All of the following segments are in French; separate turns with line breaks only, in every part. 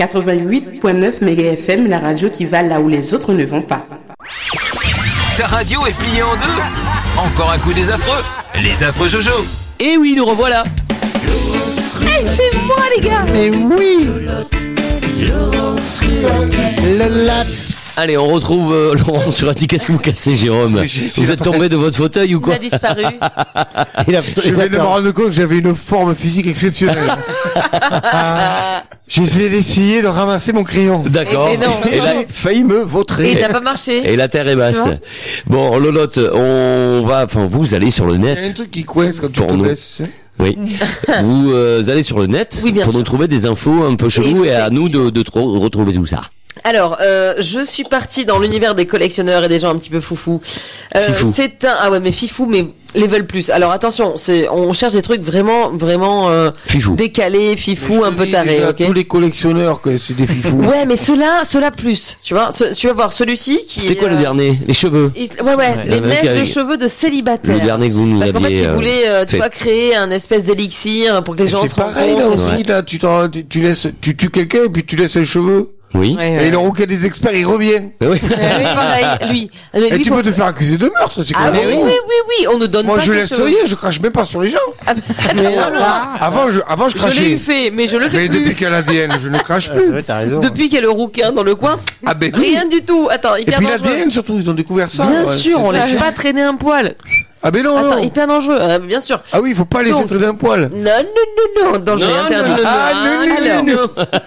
88.9 MHz, la radio qui va là où les autres ne vont pas.
Ta radio est pliée en deux. Encore un coup des affreux. Les affreux Jojo.
Et oui, nous revoilà.
Hey, c'est moi les gars.
Mais oui. Le lat.
Allez, on retrouve Laurent sur Ati. Qu'est-ce que vous cassez, Jérôme? Vous êtes tombé de votre fauteuil ou quoi?
Il a disparu.
Je viens de me rendre compte que j'avais une forme physique exceptionnelle. J'ai essayé de ramasser mon crayon.
D'accord.
Et non.
Et là,
Failli me vautrer.
Et il n'a pas marché.
et la terre est basse. Bon, Lolotte, vous allez sur le
Il y a un
net.
truc qui coince quand tu
Pour
te
nous.
baisses, tu sais.
Oui. Vous allez sur le net
Oui, bien
pour
sûr.
nous trouver des infos un peu cheloues et à nous de retrouver tout ça.
Alors, je suis partie dans l'univers des collectionneurs et des gens un petit peu foufou.
Fifou.
C'est mais fifou, mais level plus. Alors attention, on cherche des trucs vraiment
Fifou.
décalés, fifou,
Je te
un peu
dis
tarés,
déjà,
ok.
tous les collectionneurs, que c'est des fifous.
Ouais, mais ceux-là plus, tu vois. Tu vas voir celui-ci qui.
C'était quoi le dernier? Les cheveux.
Ouais, les
le mec
mèches de
avec-
cheveux de célibataire.
Le dernier que vous nous
Parce qu'en fait,
aviez
il voulait, tu
fait.
vois, créer un espèce d'élixir pour que les gens
C'est
se
pareil là
rencontrent.
aussi, là, tu tues quelqu'un et puis tu laisses les cheveux.
Oui.
Ouais,
Et le rouquet des experts, il revient.
Oui.
Oui, pareil, lui. Mais
Et
lui,
tu
faut-
peux te faire accuser de meurtre, c'est
Ah
quoi?
oui, on ne donne
Moi,
pas
je
ses
laisse
cheveux.
rien, je crache même pas sur les gens.
Ah,
Avant, je
je l'ai
crachais.
fait, mais je le fais
Mais
plus.
depuis qu'il y a l'ADN, je ne crache
C'est
plus.
vrai, t'as raison.
Depuis qu'il y a le rouquin dans le coin,
Ah ben oui.
rien du tout. Attends,
Et
hyper
puis
dangereux.
l'ADN surtout, ils ont découvert ça.
Bien
Ouais,
sûr,
c'est-
on
c'est-
laisse pas traîner un poil.
Ah ben non,
Attends,
non.
hyper dangereux, bien sûr.
Ah oui, il faut pas laisser
Donc-
traîner un poil.
Non, danger
Non,
interdit.
non, non, non.
Ah,
Alors,
non.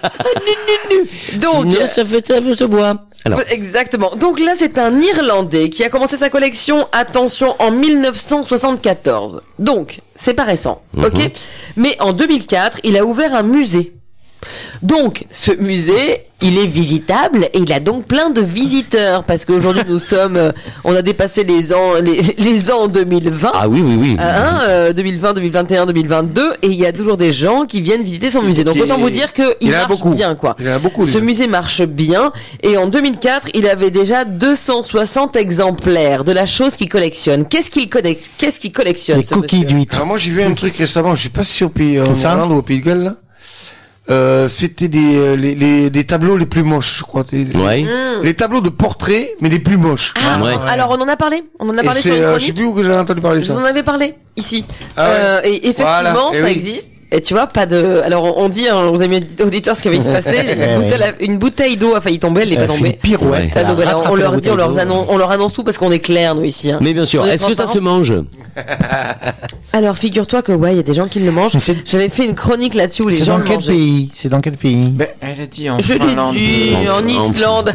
donc,
Sinon, ça se voit. Alors,
exactement. Donc là, c'est un Irlandais qui a commencé sa collection, attention, en 1974. Donc, c'est pas récent, ok? Mais en 2004, il a ouvert un musée. Donc, ce musée, il est visitable et il a donc plein de visiteurs parce qu'aujourd'hui nous sommes, on a dépassé les ans 2020.
ah oui.
2020, 2021, 2022 et il y a toujours des gens qui viennent visiter son musée. Donc
Qui-
autant vous dire que il
il en a
marche
beaucoup.
bien quoi.
Il y en a beaucoup.
Ce musée marche bien et en 2004, il avait déjà 260 exemplaires de la chose qu'il collectionne. Qu'est-ce qu'il collectionne
Les
ce
cookies
monsieur
d'huître. Alors moi j'ai vu un truc récemment, je sais pas si c'est au pays en
ça
Irlande ou au Pays de Galles là. C'était des tableaux les plus moches, je crois.
Ouais.
Les tableaux de portraits, mais les plus moches.
Ah,
Ouais.
alors on en a parlé
Et
sur
c'est,
une
je sais
chronique.
plus où que j'ai entendu parler de
Je vous
ça.
en avais parlé ici.
Ah ouais.
Et effectivement,
Voilà, et
ça
oui.
existe. Et tu vois, pas de. Alors, on dit aux amis auditeurs ce qui va se passer. Une bouteille d'eau a failli tomber, elle n'est pas
Elle fait
tombée.
une pirouette.
Ouais.
Ah, donc, voilà, on
rattrapé
leur
la
dit,
bouteille d'eau.
on leur annonce tout parce qu'on est clair, nous, ici. Hein.
Mais bien sûr.
On est
Est-ce que ça se
transparent.
mange?
Alors, figure-toi que, ouais, il y a des gens qui le mangent.
Mais c'est-
J'avais fait une chronique là-dessus où les
C'est
gens
dans
le
quel
mangeaient.
pays? C'est dans quel pays?
Ben, elle a dit en
Je l'ai
Finlande.
dit, en Islande.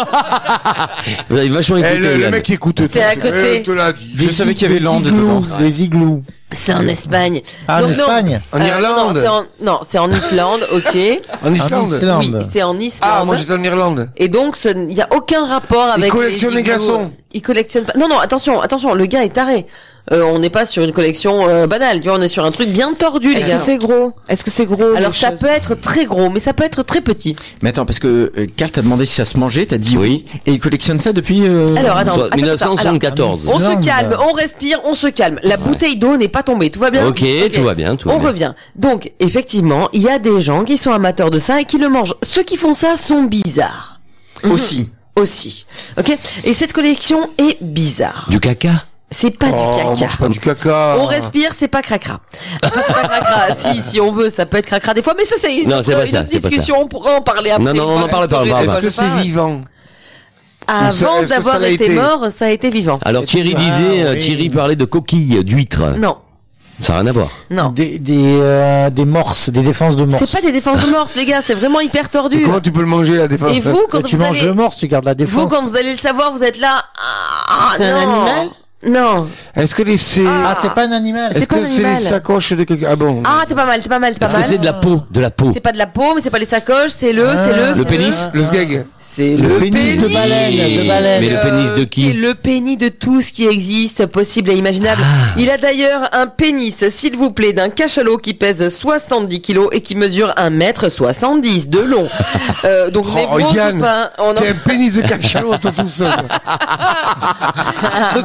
Vous avez vachement écouté.
Le
Yann.
mec écoute.
C'est à côté.
te l'a dit.
Je savais qu'il y avait
Des
Lande
igloos,
devant.
Des igloos.
C'est en Espagne.
Ah, en
Donc, non.
Espagne?
En Irlande.
Non, c'est en Islande, ok.
En Islande.
Islande.
Oui, c'est en Islande.
Ah, moi j'étais en Irlande.
Et donc, il n'y a aucun rapport avec.
collectionne les
igloos.
glaçons.
Il collectionne pas. Non, attention, le gars est taré. On n'est pas sur une collection banale, tu vois, on est sur un truc bien tordu, les
Est-ce
gars.
que c'est gros? Est-ce que c'est gros?
Alors
les
ça
choses
peut être très gros, mais ça peut être très petit.
Mais attends, parce que Carl t'a demandé si ça se mangeait, t'as dit oui. Et il collectionne ça depuis.
Alors attends,
Soit
attends,
1974.
on se
Islande.
calme, on respire, on se calme. La bouteille d'eau n'est pas tombée, tout va bien.
Ok, tout va bien, tout va
On
bien.
revient. Donc, effectivement, il y a des gens qui sont amateurs de ça et qui le mangent. Ceux qui font ça sont bizarres.
Aussi.
Aussi. Ok? Et cette collection est bizarre.
Du caca?
C'est pas
Oh,
du caca.
mange pas du caca.
On respire, c'est pas cracra. Enfin, c'est pas cracra. Si on veut, ça peut être cracra des fois, mais ça c'est une
Non,
autre,
c'est pas
une
ça,
autre
c'est pas
discussion. On pourra en parler après.
Non, on en parle pas, on parle
Est-ce
pas.
que c'est vivant?
Avant
est-ce que ça
d'avoir
l'a
été
été
mort, ça a été vivant.
Alors Thierry disait,
oui.
Thierry parlait de coquilles d'huîtres.
Non,
Ça n'a rien à voir.
non.
Des morses, des défenses de morses.
C'est pas des défenses de morse, les gars. C'est vraiment hyper
Mais
tordu.
comment tu peux le manger la défense?
Et vous, quand
Tu
vous
manges
allez,
le morse, tu gardes la défense.
vous, quand vous allez le savoir, vous êtes là. Ah,
C'est un
non.
animal?
Non.
Est-ce que c'est
Ah, c'est pas un animal.
est-ce
pas
que
un
c'est les
animal.
sacoches de quelqu'un? Ah bon.
Ah, t'es pas mal.
Est-ce que
mal.
c'est de la peau? De la peau.
C'est pas de la peau, mais c'est pas les sacoches, c'est le
pénis.
Le sgeg.
C'est
Le pénis de baleine,
Mais le pénis de qui?
Et le pénis de tout ce qui existe, possible et imaginable. Il a d'ailleurs un pénis, s'il vous plaît, d'un cachalot qui pèse 70 kilos et qui mesure 1m70 de long. Donc, les
Oh,
gros
Yann,
ou pas, on en...
t'es un pénis de cachalot, toi tout seul.
Donc on en parle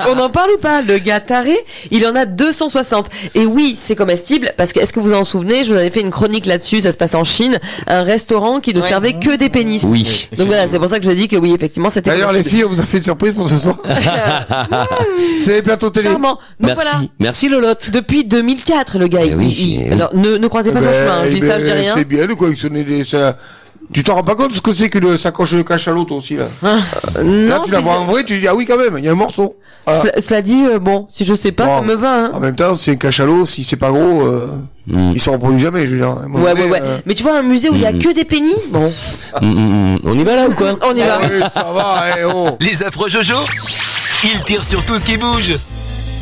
parle ou pas? Le gars taré, il en a 260. Et oui, c'est comestible parce que, est-ce que vous en souvenez? Je vous avais fait une chronique là-dessus, ça se passe en Chine, un restaurant qui ne servait que des pénis.
Oui.
Donc voilà, c'est pour ça que je dis que oui, effectivement, c'était
D'ailleurs, les
comestible.
filles, on vous a fait une surprise pour ce soir. C'est les plateaux télé.
Charmant. Donc
Merci.
voilà.
Merci Lolotte.
Depuis 2004, le gars,
Eh oui, eh oui.
alors, ne croisez pas son chemin, hein. Je dis ça, je dis rien.
C'est bien de collectionner ça. Tu t'en rends pas compte ce que c'est qu'une sacoche de cachalot, toi aussi, là? Là,
Non,
tu la
puis
vois en vrai, tu dis, ah oui, quand même, il y a un morceau. Voilà.
cela dit, bon, si je sais pas,
Bon.
ça me va, hein.
En même temps, c'est un cachalot, si c'est pas gros, il se reproduit jamais, je veux dire. À un moment
Ouais,
donné,
ouais. Mais tu vois, un musée où il y a que des pénis, bon,
On y va là ou quoi?
on y va.
Ouais, ça va, oh.
Les affreux Jojo, ils tirent sur tout ce qui bouge.